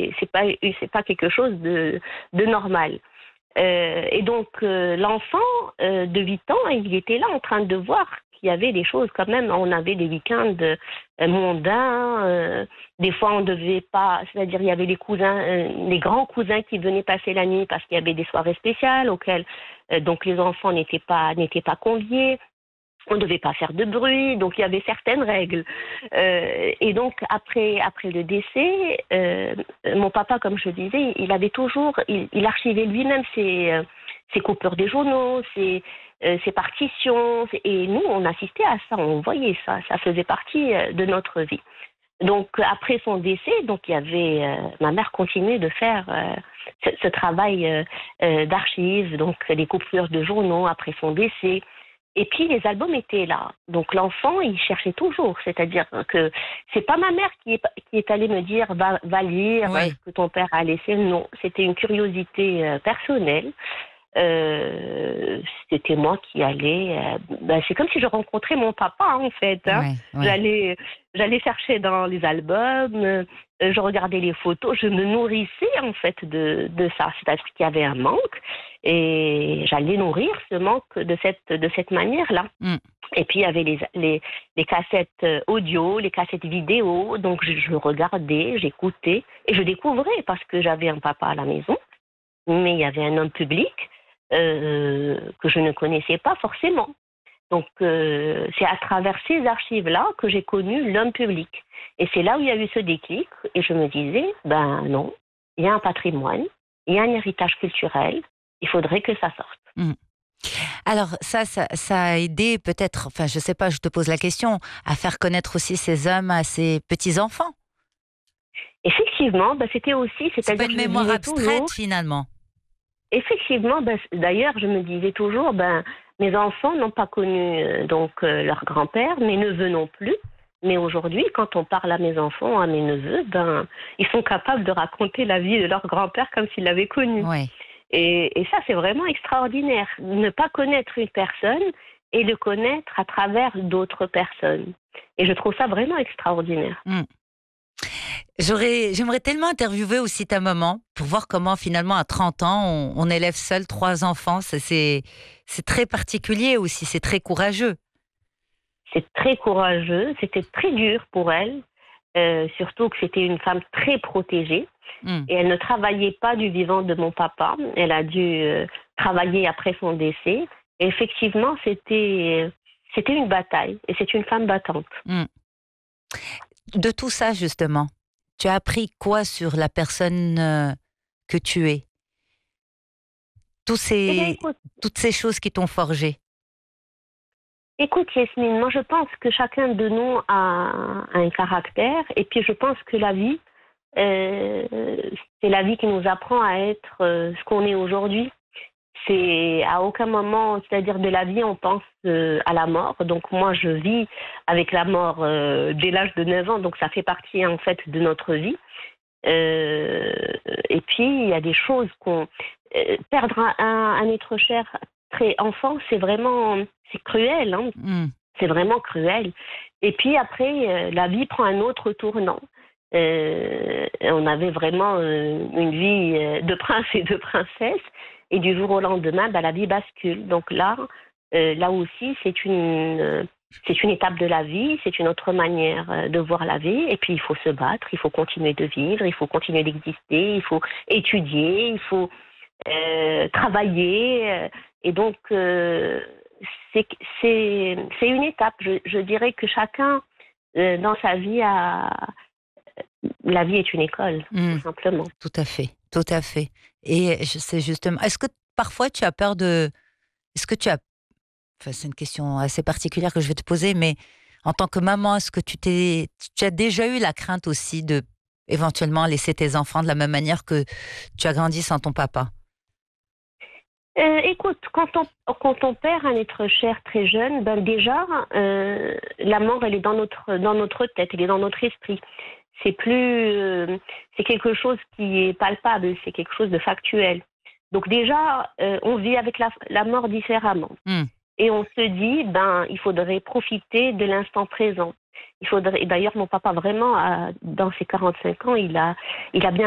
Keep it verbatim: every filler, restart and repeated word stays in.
c'est, c'est pas, c'est pas quelque chose de, de normal. Euh, et donc, euh, l'enfant euh, de huit ans, il était là en train de voir qu'il y avait des choses quand même. On avait des week-ends euh, mondains. Euh, des fois, on ne devait pas... C'est-à-dire, il y avait les cousins, euh, les grands cousins qui venaient passer la nuit parce qu'il y avait des soirées spéciales auxquelles euh, donc les enfants n'étaient pas, n'étaient pas conviés. On ne devait pas faire de bruit, donc il y avait certaines règles. Euh, et donc, après, après le décès, euh, mon papa, comme je disais, il avait toujours, il, il archivait lui-même ses, euh, ses coupures des journaux, ses, euh, ses partitions. Et nous, on assistait à ça, on voyait ça, ça faisait partie euh, de notre vie. Donc, après son décès, donc il y avait, euh, ma mère continuait de faire euh, ce, ce travail euh, euh, d'archives, donc les coupures de journaux après son décès. Et puis les albums étaient là. Donc l'enfant, il cherchait toujours. C'est-à-dire que c'est pas ma mère qui est, qui est allée me dire va, va lire Oui. ce que ton père a laissé. Non, c'était une curiosité euh, personnelle. Euh, c'était moi qui allais. Euh, ben, c'est comme si je rencontrais mon papa en fait. Hein. Ouais, ouais. J'allais, j'allais chercher dans les albums. Euh, je regardais les photos. Je me nourrissais en fait de, de ça. C'est-à-dire qu'il y avait un manque. Et j'allais nourrir ce manque de cette, de cette manière-là. Mm. Et puis, il y avait les, les, les cassettes audio, les cassettes vidéo. Donc, je, je regardais, j'écoutais et je découvrais parce que j'avais un papa à la maison, mais il y avait un homme public euh, que je ne connaissais pas forcément. Donc, euh, c'est à travers ces archives-là que j'ai connu l'homme public. Et c'est là où il y a eu ce déclic. Et je me disais, ben non, il y a un patrimoine, il y a un héritage culturel, il faudrait que ça sorte. Mm. Alors ça, ça, ça a aidé peut-être, enfin je sais pas, je te pose la question, à faire connaître aussi ces hommes à ses petits-enfants. Effectivement, ben, c'était aussi, C'est pas c'est-à-dire une que je me mémoire disais toujours, abstraite finalement. effectivement, ben, d'ailleurs, je me disais toujours, ben, mes enfants n'ont pas connu euh, donc euh, leur grand-père, mes neveux non plus. Mais aujourd'hui, quand on parle à mes enfants, à mes neveux, ben, ils sont capables de raconter la vie de leur grand-père comme s'ils l'avaient connu. Oui. Et, et ça, c'est vraiment extraordinaire. Ne pas connaître une personne et le connaître à travers d'autres personnes. Et je trouve ça vraiment extraordinaire. Mm. J'aurais, j'aimerais tellement interviewer aussi ta maman pour voir comment finalement à trente ans on, on élève seul trois enfants. C'est, c'est, c'est très particulier aussi, c'est très courageux. C'est très courageux, c'était très dur pour elle, euh, surtout que c'était une femme très protégée. Mm. Et elle ne travaillait pas du vivant de mon papa. Elle a dû euh, travailler après son décès. Et effectivement, c'était, c'était une bataille. Et c'est une femme battante. Mm. De tout ça justement, tu as appris quoi sur la personne euh, que tu es? Tous Eh bien, ces, écoute, toutes ces choses qui t'ont forgé. écoute, Yasmine, moi je pense que chacun de nous a, a un caractère. Et puis je pense que la vie, euh, c'est la vie qui nous apprend à être euh, ce qu'on est aujourd'hui. C'est à aucun moment, c'est-à-dire de la vie, on pense euh, à la mort. Donc moi, je vis avec la mort euh, dès l'âge de neuf ans, donc ça fait partie en fait de notre vie. Euh, et puis, il y a des choses qu'on... Euh, perdre un, un, un être cher très enfant, c'est vraiment... C'est cruel, hein. Mm. C'est vraiment cruel. Et puis après, euh, la vie prend un autre tournant. Euh, on avait vraiment euh, une vie euh, de prince et de princesse. Et du jour au lendemain, bah, la vie bascule. Donc là, euh, là aussi, c'est une, euh, c'est une étape de la vie, c'est une autre manière euh, de voir la vie. Et puis, il faut se battre, il faut continuer de vivre, il faut continuer d'exister, il faut étudier, il faut euh, travailler. Euh, et donc, euh, c'est, c'est, c'est une étape. Je, je dirais que chacun, euh, dans sa vie, a... la vie est une école, Mm. tout simplement. Tout à fait, tout à fait. Et je sais justement, est-ce que parfois tu as peur de, est-ce que tu as, enfin c'est une question assez particulière que je vais te poser, mais en tant que maman, est-ce que tu t'es, tu as déjà eu la crainte aussi de éventuellement laisser tes enfants de la même manière que tu as grandi sans ton papa? Euh, écoute, quand on, quand on perd un être cher très jeune, ben déjà, euh, la mort, elle est dans notre, dans notre tête, elle est dans notre esprit. C'est plus, euh, c'est quelque chose qui est palpable, c'est quelque chose de factuel. Donc déjà, euh, on vit avec la, la mort différemment. Mm. Et on se dit, ben, il faudrait profiter de l'instant présent. Il faudrait, et d'ailleurs, mon papa, vraiment, a, dans ses quarante-cinq ans, il a, il a bien